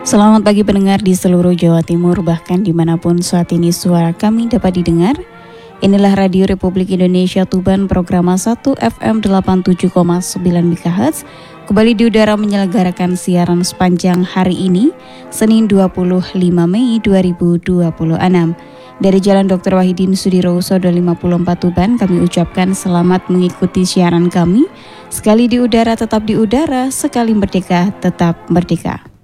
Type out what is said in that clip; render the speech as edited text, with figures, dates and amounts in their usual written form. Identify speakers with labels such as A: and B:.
A: Selamat pagi pendengar di seluruh Jawa Timur, bahkan dimanapun saat ini suara kami dapat didengar. Inilah Radio Republik Indonesia Tuban, program 1 FM 87,9 MHz. Kembali di udara menyelenggarakan siaran sepanjang hari ini, Senin 25 Mei 2026. Dari Jalan Dr. Wahidin Sudirohusodo 54 Tuban, kami ucapkan selamat mengikuti siaran kami. Sekali di udara tetap di udara, sekali merdeka tetap merdeka.